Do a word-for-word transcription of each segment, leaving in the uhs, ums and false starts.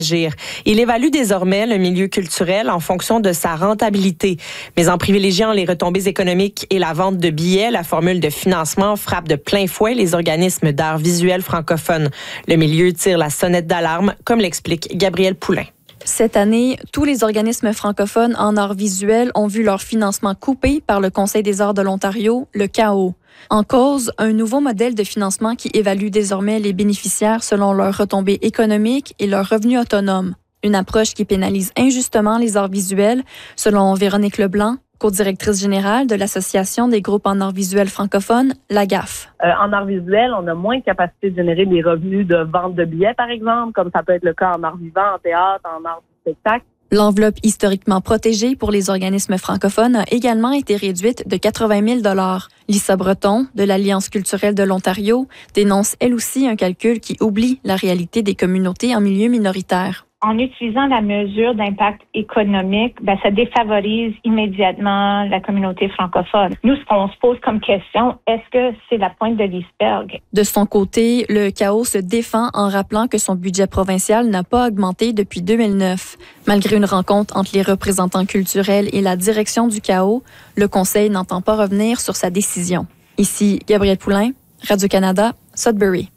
Il évalue désormais le milieu culturel en fonction de sa rentabilité. Mais en privilégiant les retombées économiques et la vente de billets, la formule de financement frappe de plein fouet les organismes d'art visuel francophones. Le milieu tire la sonnette d'alarme, comme l'explique Gabrielle Poulain. Cette année, tous les organismes francophones en art visuel ont vu leur financement coupé par le Conseil des arts de l'Ontario, le C A O. En cause, un nouveau modèle de financement qui évalue désormais les bénéficiaires selon leurs retombées économiques et leurs revenus autonomes. Une approche qui pénalise injustement les arts visuels, selon Véronique Leblanc, co-directrice générale de l'Association des groupes en arts visuels francophones, la G A F. Euh, en art visuel, on a moins de capacité de générer des revenus de vente de billets, par exemple, comme ça peut être le cas en art vivant, en théâtre, en art du spectacle. L'enveloppe historiquement protégée pour les organismes francophones a également été réduite de quatre-vingt mille dollars. Lisa Breton, de l'Alliance culturelle de l'Ontario, dénonce elle aussi un calcul qui oublie la réalité des communautés en milieu minoritaire. En utilisant la mesure d'impact économique, ben, ça défavorise immédiatement la communauté francophone. Nous, ce qu'on se pose comme question, est-ce que c'est la pointe de l'iceberg? De son côté, le C A O se défend en rappelant que son budget provincial n'a pas augmenté depuis deux mille neuf. Malgré une rencontre entre les représentants culturels et la direction du C A O, le Conseil n'entend pas revenir sur sa décision. Ici, Gabrielle Poulain, Radio-Canada, Sudbury.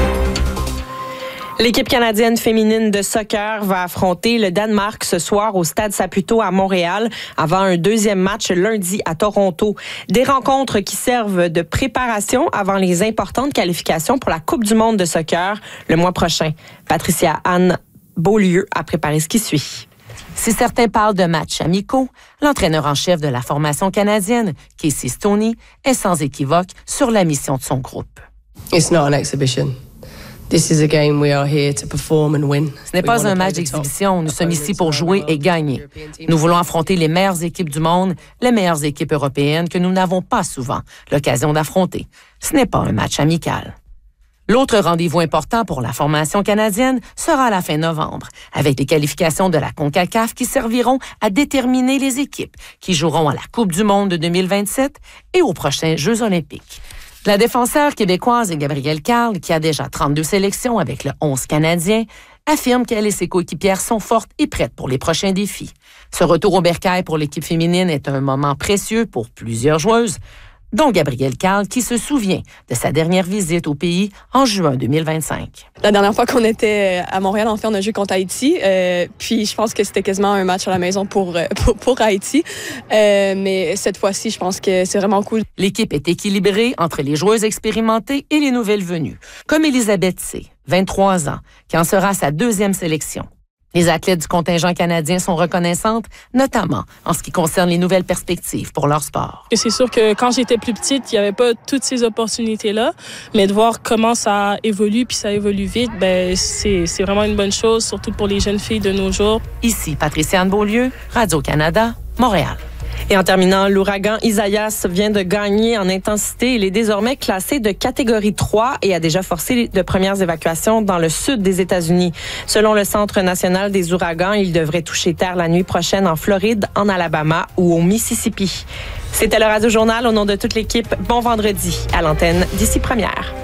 L'équipe canadienne féminine de soccer va affronter le Danemark ce soir au Stade Saputo à Montréal avant un deuxième match lundi à Toronto. Des rencontres qui servent de préparation avant les importantes qualifications pour la Coupe du monde de soccer le mois prochain. Patricia Anne Beaulieu a préparé ce qui suit. Si certains parlent de matchs amicaux, l'entraîneur en chef de la formation canadienne, Casey Stoney, est sans équivoque sur la mission de son groupe. It's not an exhibition. This is a game we are here to perform and win. Ce n'est pas un match d'exhibition. Nous sommes ici pour jouer et gagner. Nous voulons affronter les meilleures équipes du monde, les meilleures équipes européennes que nous n'avons pas souvent l'occasion d'affronter. Ce n'est pas un match amical. L'autre rendez-vous important pour la formation canadienne sera à la fin novembre, avec les qualifications de la CONCACAF qui serviront à déterminer les équipes qui joueront à la Coupe du monde de deux mille vingt-sept et aux prochains Jeux olympiques. La défenseure québécoise Gabrielle Carle, qui a déjà trente-deux sélections avec le onze canadien, affirme qu'elle et ses coéquipières sont fortes et prêtes pour les prochains défis. Ce retour au bercail pour l'équipe féminine est un moment précieux pour plusieurs joueuses, dont Gabrielle Carle, qui se souvient de sa dernière visite au pays en juin deux mille vingt-cinq. La dernière fois qu'on était à Montréal, en fait, on a joué contre Haïti. Euh, puis je pense que c'était quasiment un match à la maison pour, pour, pour Haïti. Euh, mais cette fois-ci, je pense que c'est vraiment cool. L'équipe est équilibrée entre les joueuses expérimentées et les nouvelles venues, comme Elisabeth C., vingt-trois ans, qui en sera sa deuxième sélection. Les athlètes du contingent canadien sont reconnaissantes, notamment en ce qui concerne les nouvelles perspectives pour leur sport. C'est sûr que quand j'étais plus petite, il n'y avait pas toutes ces opportunités-là, mais de voir comment ça évolue puis ça évolue vite, ben c'est, c'est vraiment une bonne chose, surtout pour les jeunes filles de nos jours. Ici, Patricia Anne Beaulieu, Radio-Canada, Montréal. Et en terminant, l'ouragan Isaias vient de gagner en intensité. Il est désormais classé de catégorie trois et a déjà forcé de premières évacuations dans le sud des États-Unis. Selon le Centre national des ouragans, il devrait toucher terre la nuit prochaine en Floride, en Alabama ou au Mississippi. C'était le Radio-Journal au nom de toute l'équipe. Bon vendredi à l'antenne d'Ici Première.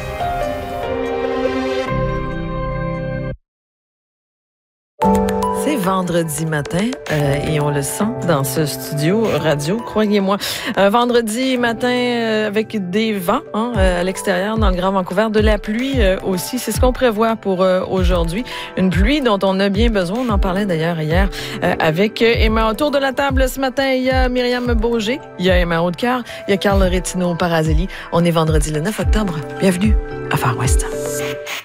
Vendredi matin, euh, et on le sent dans ce studio radio, croyez-moi. Un vendredi matin euh, avec des vents hein, euh, à l'extérieur dans le Grand Vancouver, de la pluie euh, aussi, c'est ce qu'on prévoit pour euh, aujourd'hui. Une pluie dont on a bien besoin, on en parlait d'ailleurs hier euh, avec Emma. Autour de la table ce matin, il y a Myriam Beaugé, il y a Emma Audecoeur, il y a Carl Rétino Parazelli. On est vendredi le neuf octobre. Bienvenue à Far West.